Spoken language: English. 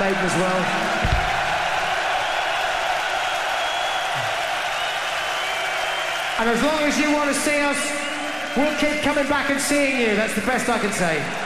Maiden as well. And as long as you want to see us, we'll keep coming back and seeing you. That's the best I can say.